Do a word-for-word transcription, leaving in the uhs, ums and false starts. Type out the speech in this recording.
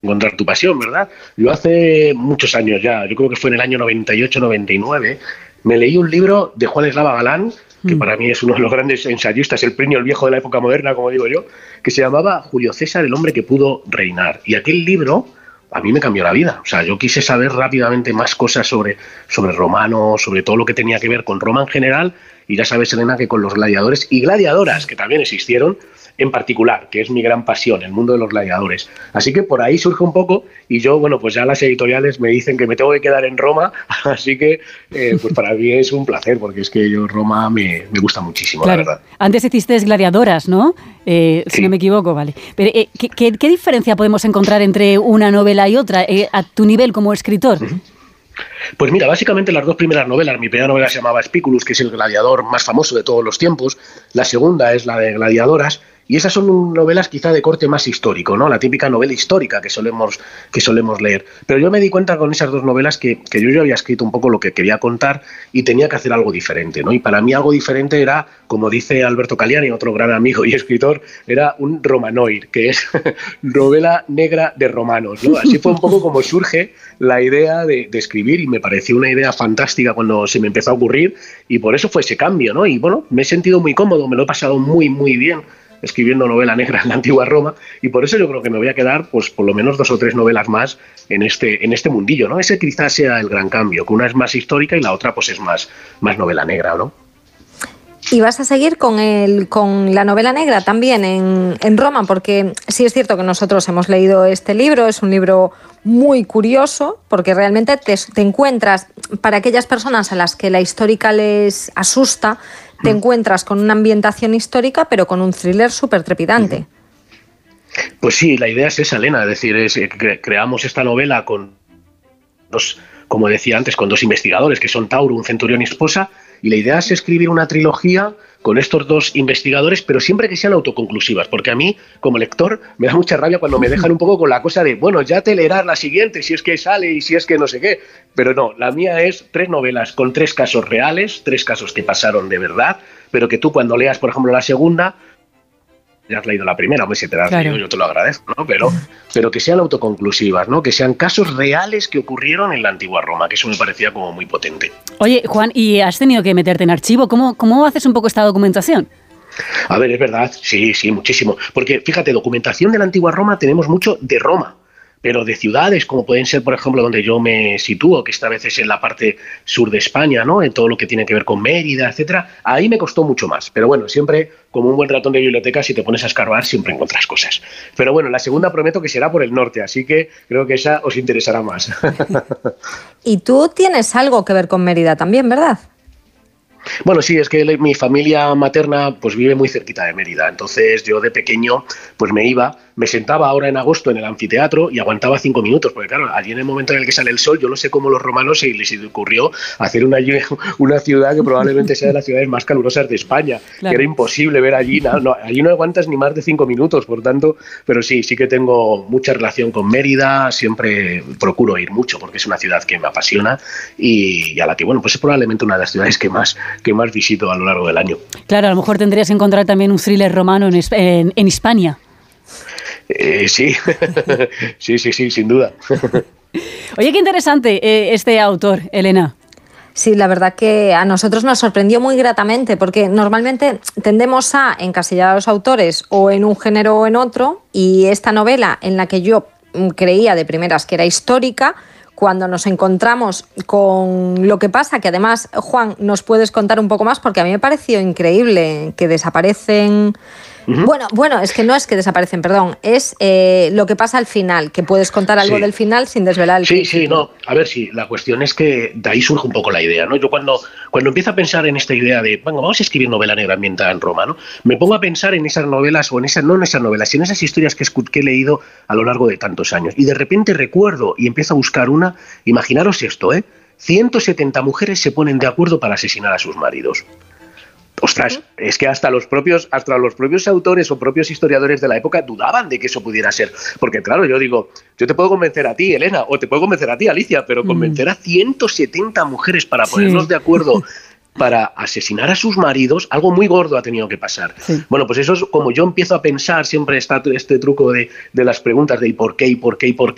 encontrar tu pasión, ¿verdad? Yo hace muchos años ya, yo creo que fue en el año noventa y ocho noventa y nueve, me leí un libro de Juan Eslava Galán, que mm. para mí es uno de los grandes ensayistas, el Plinio el Viejo de la época moderna, como digo yo, que se llamaba Julio César, el hombre que pudo reinar. Y aquel libro a mí me cambió la vida. O sea, yo quise saber rápidamente más cosas sobre, sobre Romano, sobre todo lo que tenía que ver con Roma en general, y ya sabes, Elena, que con los gladiadores y gladiadoras, que también existieron, en particular, que es mi gran pasión, el mundo de los gladiadores. Así que por ahí surge un poco, y yo, bueno, pues ya las editoriales me dicen que me tengo que quedar en Roma, así que eh, pues para mí es un placer, porque es que yo Roma me, me gusta muchísimo, claro. La verdad. Antes hiciste gladiadoras, ¿no? Eh, si sí. no me equivoco, vale. Pero eh, ¿qué, qué, ¿qué diferencia podemos encontrar entre una novela y otra, eh, a tu nivel como escritor? Uh-huh. Pues mira, básicamente las dos primeras novelas, mi primera novela se llamaba Spiculus, que es el gladiador más famoso de todos los tiempos, la segunda es la de Gladiadoras, y esas son novelas quizá de corte más histórico, ¿no? La típica novela histórica que solemos, que solemos leer. Pero yo me di cuenta con esas dos novelas que, que yo ya había escrito un poco lo que quería contar y tenía que hacer algo diferente, ¿no? Y para mí algo diferente era, como dice Alberto Caliani, otro gran amigo y escritor, era un romanoir, que es novela negra de romanos, ¿no? Así fue un poco como surge la idea de, de escribir, y me pareció una idea fantástica cuando se me empezó a ocurrir, y por eso fue ese cambio, ¿no? Y bueno, me he sentido muy cómodo, me lo he pasado muy, muy bien escribiendo novela negra en la antigua Roma, y por eso yo creo que me voy a quedar pues por lo menos dos o tres novelas más en este, en este mundillo, ¿no? Ese quizás sea el gran cambio, que una es más histórica y la otra pues es más, más novela negra, ¿no? ¿Y vas a seguir con el con la novela negra también en, en Roma? Porque sí es cierto que nosotros hemos leído este libro, es un libro muy curioso, porque realmente te, te encuentras, para aquellas personas a las que la histórica les asusta, te encuentras con una ambientación histórica, pero con un thriller súper trepidante. Pues sí, la idea es esa, Elena, es decir, es, cre- creamos esta novela con dos, como decía antes, con dos investigadores, que son Tauro, un centurión y esposa, y la idea es escribir una trilogía con estos dos investigadores, pero siempre que sean autoconclusivas, porque a mí, como lector, me da mucha rabia cuando me dejan un poco con la cosa de, bueno, ya te leerás la siguiente, si es que sale y si es que no sé qué, pero no, la mía es tres novelas con tres casos reales, tres casos que pasaron de verdad, pero que tú cuando leas, por ejemplo, la segunda, ya has leído la primera, hombre, si te la has claro. leído, yo te lo agradezco, ¿no? Pero, pero que sean autoconclusivas, ¿no? Que sean casos reales que ocurrieron en la antigua Roma, que eso me parecía como muy potente. Oye, Juan, ¿y has tenido que meterte en archivo? ¿Cómo, cómo haces un poco esta documentación? A ver, es verdad, sí, sí, muchísimo. Porque, fíjate, documentación de la antigua Roma tenemos mucho de Roma, pero de ciudades, como pueden ser, por ejemplo, donde yo me sitúo, que esta vez es en la parte sur de España, ¿no? En todo lo que tiene que ver con Mérida, etcétera, ahí me costó mucho más. Pero bueno, siempre, como un buen ratón de biblioteca, si te pones a escarbar, siempre encuentras cosas. Pero bueno, la segunda prometo que será por el norte, así que creo que esa os interesará más. Y tú tienes algo que ver con Mérida también, ¿verdad? Bueno, sí, es que mi familia materna pues vive muy cerquita de Mérida, entonces yo de pequeño pues me iba, me sentaba ahora en agosto en el anfiteatro y aguantaba cinco minutos, porque claro, allí en el momento en el que sale el sol, yo no sé cómo los romanos se les ocurrió hacer una, una ciudad que probablemente sea de las ciudades más calurosas de España, claro. Que era imposible ver allí, no, no, allí no aguantas ni más de cinco minutos, por tanto, pero sí, sí que tengo mucha relación con Mérida, siempre procuro ir mucho porque es una ciudad que me apasiona y, y a la que, bueno, pues es probablemente una de las ciudades que más que más visito a lo largo del año. Claro, a lo mejor tendrías que encontrar también un thriller romano en, en, en Hispania. Eh, sí, sí, sí, sí, sin duda. Oye, qué interesante eh, este autor, Elena. Sí, la verdad que a nosotros nos sorprendió muy gratamente, porque normalmente tendemos a encasillar a los autores o en un género o en otro, y esta novela, en la que yo creía de primeras que era histórica, cuando nos encontramos con lo que pasa, que además, Juan, nos puedes contar un poco más, porque a mí me pareció increíble que desaparecen... Uh-huh. Bueno, bueno, es que no es que desaparecen, perdón, es eh, lo que pasa al final, que puedes contar algo sí. del final sin desvelar el Sí, principio. sí, no, a ver, sí, la cuestión es que de ahí surge un poco la idea, ¿no? Yo cuando, cuando empiezo a pensar en esta idea de, bueno, vamos a escribir novela negra ambientada en Roma, ¿no? Me pongo a pensar en esas novelas, o en esas, no en esas novelas, sino en esas historias que, que he leído a lo largo de tantos años. Y de repente recuerdo y empiezo a buscar una, imaginaros esto, ¿eh? ciento setenta mujeres se ponen de acuerdo para asesinar a sus maridos. Ostras, es que hasta los propios hasta los propios autores o propios historiadores de la época dudaban de que eso pudiera ser. Porque claro, yo digo, yo te puedo convencer a ti, Elena, o te puedo convencer a ti, Alicia, pero convencer a ciento setenta mujeres para ponernos sí. de acuerdo para asesinar a sus maridos, algo muy gordo ha tenido que pasar. Sí. Bueno, pues eso es como yo empiezo a pensar, siempre está este truco de, de las preguntas de ¿y por qué, y por qué, y por qué?